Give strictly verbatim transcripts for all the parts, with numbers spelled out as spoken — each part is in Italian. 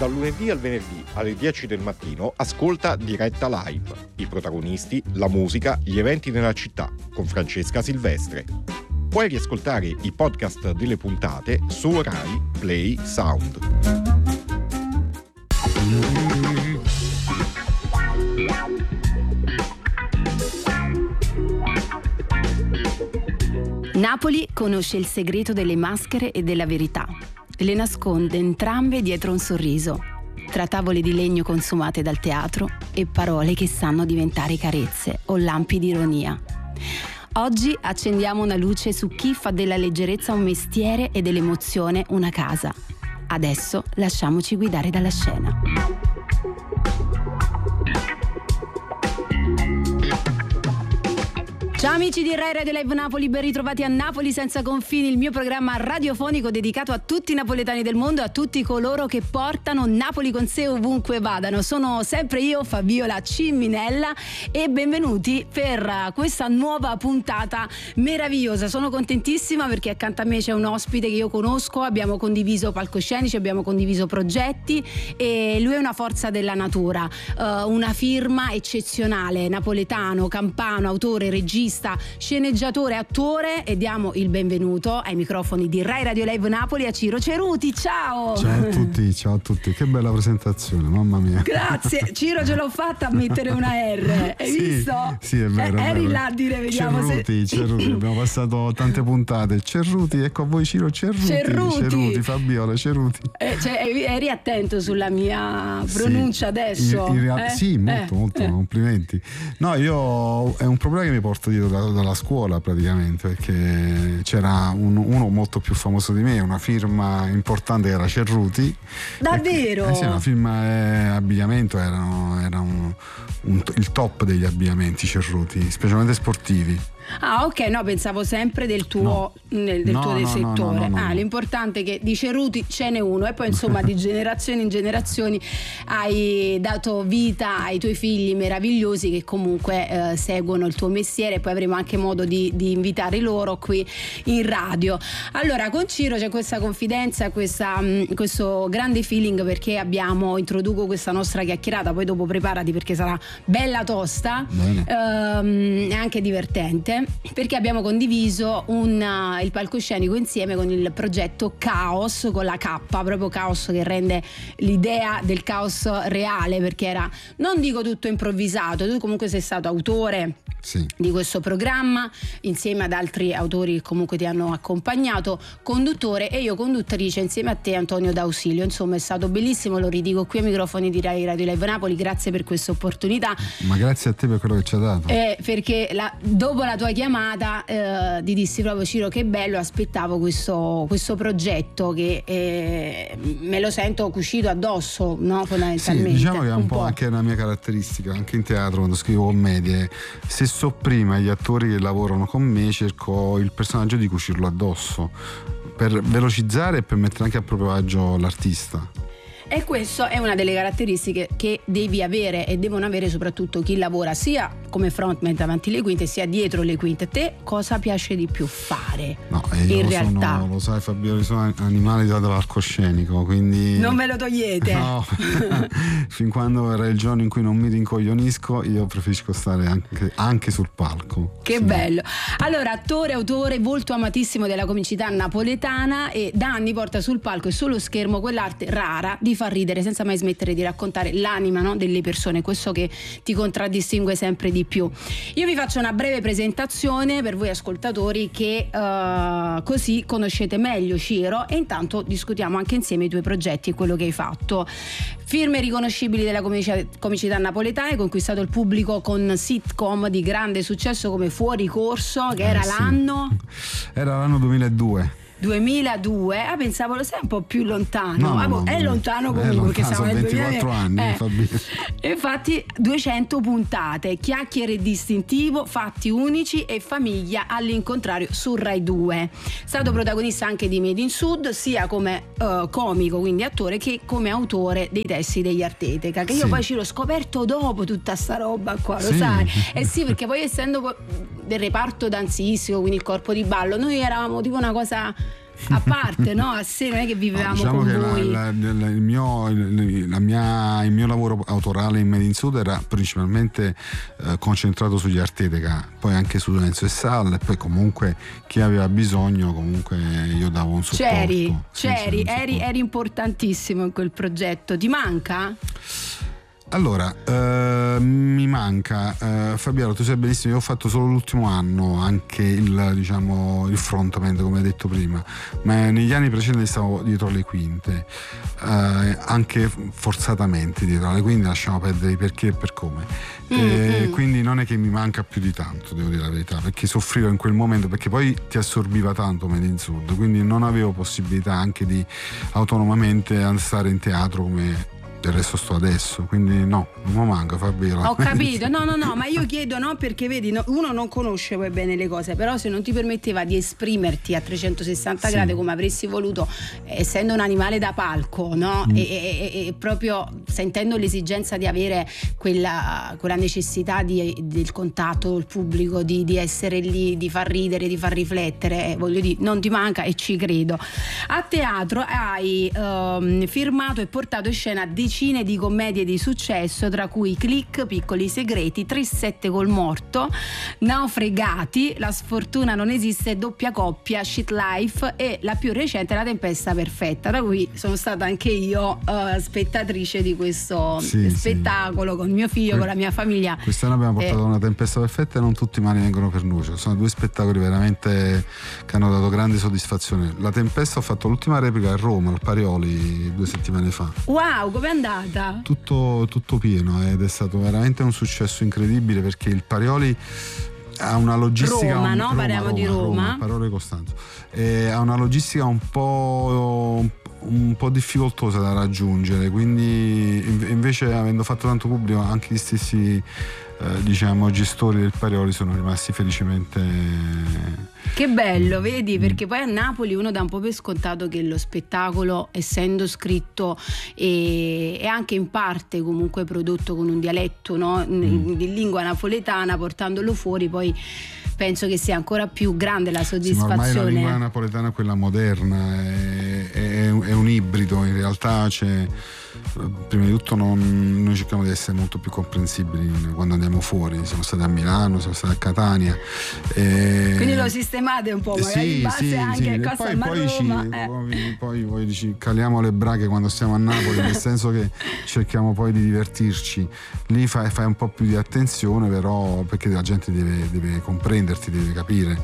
Dal lunedì al venerdì alle dieci del mattino ascolta Diretta Live, i protagonisti, la musica, gli eventi nella città con Francesca Silvestre. Puoi riascoltare i podcast delle puntate su Rai Play Sound. Napoli conosce il segreto delle maschere e della verità. Le nasconde entrambe dietro un sorriso, tra tavole di legno consumate dal teatro e parole che sanno diventare carezze o lampi di ironia. Oggi accendiamo una luce su chi fa della leggerezza un mestiere e dell'emozione una casa. Adesso lasciamoci guidare dalla scena. Ciao amici di Rai Radio Live Napoli, ben ritrovati a Napoli senza confini, il mio programma radiofonico dedicato a tutti i napoletani del mondo, a tutti coloro che portano Napoli con sé ovunque vadano. Sono sempre io, Fabiola Ciminella, e benvenuti per questa nuova puntata meravigliosa. Sono contentissima perché accanto a me c'è un ospite che io conosco, abbiamo condiviso palcoscenici, abbiamo condiviso progetti e lui è una forza della natura, uh, una firma eccezionale, napoletano, campano, autore, regista, sceneggiatore, attore, e diamo il benvenuto ai microfoni di Rai Radio Live Napoli a Ciro Ceruti. Ciao! Ciao a tutti, ciao a tutti, che bella presentazione, mamma mia. Grazie, Ciro, ce l'ho fatta a mettere una R, hai sì, visto? Sì, è vero. Eh, è eri vero. là a dire, vediamo Cerruti, se... Cerruti, abbiamo passato tante puntate. Cerruti, ecco a voi Ciro, Cerruti. Cerruti, Cerruti Fabiola, Cerruti. Eh, cioè, eri attento sulla mia pronuncia sì, adesso? In, in real- eh? Sì, molto, eh, molto, eh. complimenti. No, io è un problema che mi porto dietro da, dalla scuola praticamente, perché c'era un, uno molto più famoso di me, una firma importante che era Cerruti. Davvero? E, eh sì, una firma e abbigliamento era, era un, un, il top degli abbigliamenti Cerruti, specialmente sportivi. Ah, ok, no, pensavo sempre del tuo, No. nel, del No, tuo no, settore. no, no, no, ah, no. l'importante è che di Ceruti ce n'è uno, e poi insomma di generazioni in generazioni hai dato vita ai tuoi figli meravigliosi che comunque eh, seguono il tuo mestiere, e poi avremo anche modo di, di invitare loro qui in radio. Allora, con Ciro c'è questa confidenza, questa, mh, questo grande feeling, perché abbiamo, introduco questa nostra chiacchierata, poi dopo preparati perché sarà bella tosta ehm, e anche divertente, perché abbiamo condiviso un, uh, il palcoscenico insieme con il progetto Caos, con la K, proprio Caos, che rende l'idea del caos reale, perché era, non dico tutto improvvisato, tu comunque sei stato autore Sì. di questo programma insieme ad altri autori che comunque ti hanno accompagnato, conduttore, e io conduttrice insieme a te, Antonio D'Ausilio. Insomma, è stato bellissimo, lo ridico qui ai microfoni di Rai Radio Live Napoli. Grazie per questa opportunità. Ma grazie a te per quello che ci ha dato. Eh, perché la, dopo la tua chiamata eh, ti dissi proprio: Ciro, che bello, aspettavo questo, questo progetto che eh, me lo sento cucito addosso, no? Fondamentalmente. Sì, diciamo che è un, un po' po' anche una mia caratteristica, anche in teatro quando scrivo commedie, se so prima gli attori che lavorano con me, cerco il personaggio di cucirlo addosso per velocizzare e per mettere anche a proprio agio l'artista. E questo è una delle caratteristiche che devi avere e devono avere soprattutto chi lavora sia come frontman davanti le quinte sia dietro le quinte. Te cosa piace di più fare? No, io in realtà sono, lo sai Fabio, io sono animale dato dall'arcoscenico, quindi non me lo togliete. No, fin quando era il giorno in cui non mi rincoglionisco, io preferisco stare anche, anche sul palco. Che sì. bello. Allora, attore, autore, volto amatissimo della comicità napoletana, e da anni porta sul palco e sullo schermo quell'arte rara di far ridere senza mai smettere di raccontare l'anima, no, delle persone, questo che ti contraddistingue sempre di più. Io vi faccio una breve presentazione per voi ascoltatori, che uh, così conoscete meglio Ciro, e intanto discutiamo anche insieme i tuoi progetti e quello che hai fatto. Firme riconoscibili della comicità, comicità napoletana, hai conquistato il pubblico con sitcom di grande successo come Fuori Corso, che Eh, era sì. l'anno Era l'anno duemiladue. duemiladue. Ah, pensavo, lo sai, un po' più lontano. No, no, ah, boh, no, è no. lontano È comunque, perché lontano, siamo sono nel ventiquattro duemila anni, eh. Fabio. E infatti duecento puntate, chiacchiere distintivo, fatti unici e famiglia all'incontrario su Rai due. Stato protagonista anche di Made in Sud, sia come uh, comico, quindi attore, che come autore dei testi degli Arteteca, che io Sì. poi ci l'ho scoperto dopo tutta sta roba qua, lo Sì. sai? Eh sì, perché poi essendo del reparto danzistico, quindi il corpo di ballo, noi eravamo tipo una cosa a parte, no? A sé, non è che vivevamo no, diciamo con che voi. La, la, la, il, mio, la mia, il mio lavoro autorale in Made in Sud era principalmente eh, concentrato sugli Arteteca, poi anche su Enzo e Sal, e poi comunque chi aveva bisogno comunque io davo un supporto. C'eri, sì, c'eri, sì, eri, eri importantissimo in quel progetto. Ti manca? Allora, eh, mi manca, eh, Fabiano, tu sai benissimo, io ho fatto solo l'ultimo anno anche il, diciamo, il frontman, come hai detto prima, ma negli anni precedenti stavo dietro le quinte, eh, anche forzatamente dietro alle quinte, lasciamo perdere i perché e per come. Mm-hmm. E quindi non è che mi manca più di tanto, devo dire la verità, perché soffrivo in quel momento, perché poi ti assorbiva tanto Made in Sud, quindi non avevo possibilità anche di autonomamente stare in teatro come del resto sto adesso, quindi no, non mi manca Fabio. Ho capito, no no no, ma io chiedo no perché vedi, no, uno non conosce poi bene le cose, però se non ti permetteva di esprimerti a trecentosessanta sì. gradi come avresti voluto, essendo un animale da palco, no? Mm. E, e, e proprio sentendo l'esigenza di avere quella, quella necessità di, del contatto col pubblico, di, di essere lì, di far ridere, di far riflettere, voglio dire, non ti manca e ci credo. A teatro hai um, firmato e portato in scena decine di commedie di successo, tra cui Click, Piccoli segreti, Trisette col morto, Naufragati, La sfortuna non esiste, Doppia coppia, Shit Life e la più recente La tempesta perfetta, da cui sono stata anche io uh, spettatrice di questo sì, spettacolo sì. con mio figlio, que- con la mia famiglia. Quest'anno abbiamo portato eh. Una tempesta perfetta e Non tutti i mali vengono per nuce. Sono due spettacoli veramente che hanno dato grande soddisfazione. La tempesta ho fatto l'ultima replica a Roma, al Parioli, due settimane fa. Wow, com'è andata? Tutto, tutto pieno ed è stato veramente un successo incredibile, perché il Parioli ha una logistica Roma, un, no? Roma, Parliamo Roma, di Roma, Roma Parioli Costanzo, e ha una logistica un po' un po' difficoltosa da raggiungere, quindi invece avendo fatto tanto pubblico anche gli stessi eh, diciamo gestori del Parioli sono rimasti felicemente. Che bello, vedi, perché poi a Napoli uno dà un po' per scontato che lo spettacolo, essendo scritto e, e anche in parte comunque prodotto con un dialetto, no? mm. di lingua napoletana, portandolo fuori poi penso che sia ancora più grande la soddisfazione. Sì, ma ormai la lingua napoletana è quella moderna, è, è, è un ibrido, in realtà c'è, prima di tutto non, noi cerchiamo di essere molto più comprensibili quando andiamo fuori, siamo stati a Milano, siamo stati a Catania e... quindi lo sistemate un po', magari sì, in base sì, anche sì. a cosa poi, poi, ci, eh. poi, poi, poi dici, caliamo le brache quando stiamo a Napoli, nel senso che cerchiamo poi di divertirci, lì fai, fai un po' più di attenzione, però perché la gente deve, deve comprenderti, deve capire,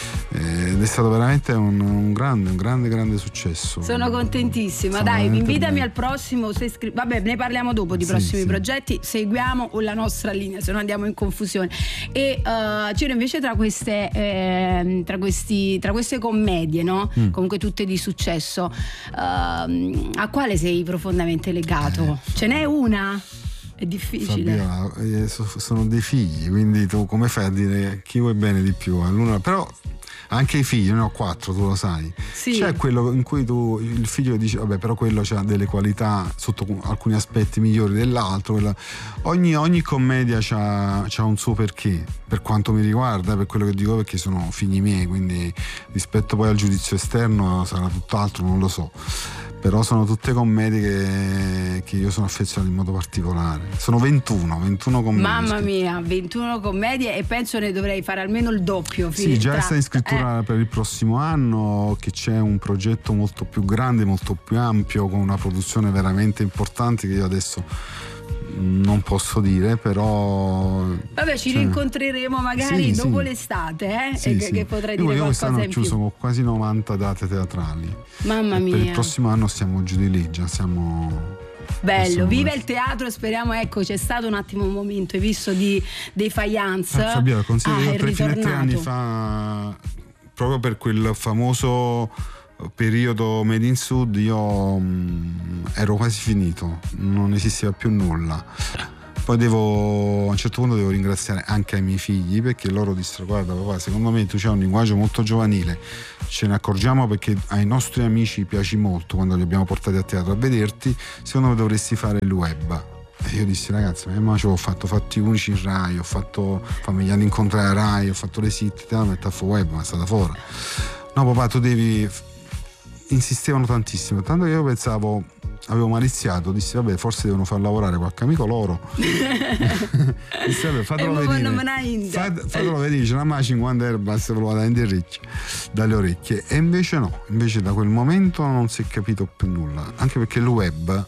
ed è stato veramente un, un grande un grande grande successo. Sono contentissima. Sono dai, invitami bello. Al prossimo, se scri- vabbè, ne parliamo dopo di sì, prossimi sì. progetti, seguiamo la nostra linea, se no andiamo in confusione. E uh, Ciro, invece tra queste eh, tra questi tra queste commedie, no? Mm. Comunque tutte di successo, uh, a quale sei profondamente legato? Eh. Ce n'è una? È difficile. Fabiola, sono dei figli, quindi tu come fai a dire chi vuoi bene di più? Allora, però anche i figli, ne ho quattro, tu lo sai. Sì. C'è quello in cui tu, il figlio dice vabbè, però quello ha delle qualità sotto alcuni aspetti migliori dell'altro. Quella... Ogni, ogni commedia c'ha, c'ha un suo perché, per quanto mi riguarda, per quello che dico, perché sono figli miei, quindi rispetto poi al giudizio esterno sarà tutt'altro, non lo so. Però sono tutte commedie che, che io sono affezionato in modo particolare. Sono ventuno, ventuno commedie. Mamma mia, ventuno commedie, e penso ne dovrei fare almeno il doppio. Sì, già tra... sta in scrittura eh. per il prossimo anno, che c'è un progetto molto più grande, molto più ampio, con una produzione veramente importante che io adesso non posso dire, però vabbè, ci cioè... rincontreremo magari sì, dopo sì. l'estate eh? sì, e sì. che potrai io dire io qualcosa in più. Io quest'anno ho chiuso quasi novanta date teatrali. Mamma mia. Per il prossimo anno stiamo giù di lì, già siamo bello, viva il teatro, speriamo, ecco, c'è stato un attimo un momento, hai visto di dei Fayance. Ah, Fabio, consiglio ah, io tre fine tre anni fa, proprio per quel famoso periodo Made in Sud, io mh, ero quasi finito, non esisteva più nulla. Poi devo, a un certo punto devo ringraziare anche ai miei figli, perché loro dissero guarda papà, secondo me tu c'hai un linguaggio molto giovanile, ce ne accorgiamo perché ai nostri amici piaci molto quando li abbiamo portati a teatro a vederti, secondo me dovresti fare il web. E io dissi ragazzi, ma io ho fatto fatti unici in Rai, ho fatto Famigliando incontrare a Rai, ho fatto le sit, te la metto a web, ma è stata fuori. No papà, tu devi insistevano tantissimo, tanto che io pensavo, avevo maliziato, dissi vabbè forse devono far lavorare qualche amico loro. Dissi vabbè fatelo vedere, Fat, fatelo vedere, c'è una ma cinquanta euro basta per la dalle orecchie. E invece no, invece da quel momento non si è capito più nulla, anche perché il web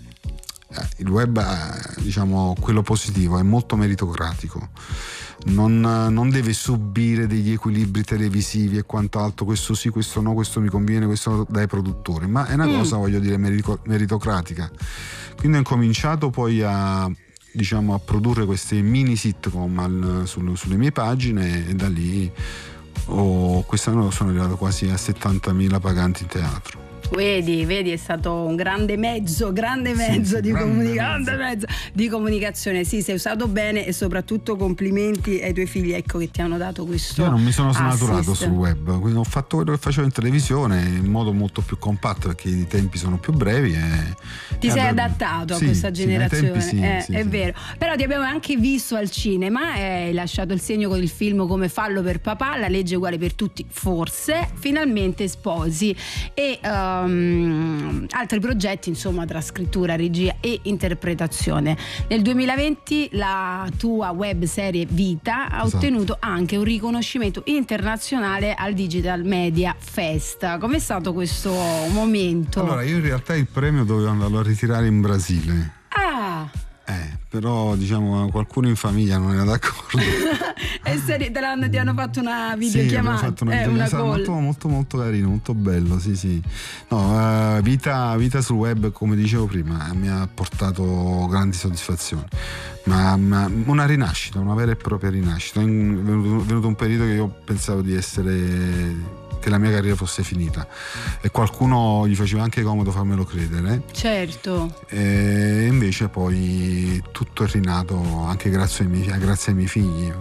il web, diciamo, quello positivo, è molto meritocratico, non, non deve subire degli equilibri televisivi e quant'altro, questo sì, questo no, questo mi conviene, questo no, dai produttori, ma è una mm. cosa, voglio dire, meritocratica. Quindi ho incominciato poi a, diciamo, a produrre queste mini sitcom al, sul, sulle mie pagine, e da lì oh, quest'anno sono arrivato quasi a settantamila paganti in teatro. Vedi, vedi, è stato un grande mezzo, grande mezzo, sì, di, grande comunica- mezzo. mezzo di comunicazione. Sì, sei usato bene, e soprattutto complimenti ai tuoi figli, ecco, che ti hanno dato questo. Io non mi sono snaturato sul web, quindi ho fatto quello che facevo in televisione in modo molto più compatto, perché i tempi sono più brevi. E, ti e sei allora, adattato sì, a questa sì, generazione, sì, eh, sì, è sì. vero. Però ti abbiamo anche visto al cinema, eh, hai lasciato il segno con il film Come fallo per papà, La legge uguale per tutti, forse, finalmente sposi e um, altri progetti, insomma, tra scrittura, regia e interpretazione. Nel duemilaventi la tua web serie Vita ha esatto. ottenuto anche un riconoscimento internazionale al Digital Media Fest. Com'è stato questo momento? Allora, io in realtà il premio dovevo andarlo a ritirare in Brasile. Ah! Eh, però diciamo qualcuno in famiglia non era d'accordo. E se te l'hanno, ti hanno fatto una videochiamata? Sì, fatto una eh, una molto, molto molto carino, molto bello, sì sì. No, uh, vita, vita sul web, come dicevo prima, mi ha portato grandi soddisfazioni. Ma, ma una rinascita, una vera e propria rinascita. È venuto, è venuto un periodo che io pensavo di essere, che la mia carriera fosse finita, e qualcuno gli faceva anche comodo farmelo credere. Certo. E invece poi tutto è rinato anche grazie ai miei, grazie ai miei figli.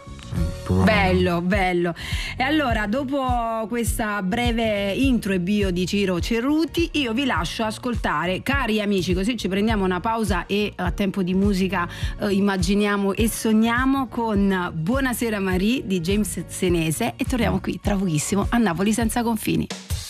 Bello, bello. E allora, dopo questa breve intro e bio di Ciro Ceruti, io vi lascio ascoltare, cari amici, così ci prendiamo una pausa e a tempo di musica eh, immaginiamo e sogniamo con Buonasera Marie di James Senese, e torniamo qui tra pochissimo a Napoli senza confini.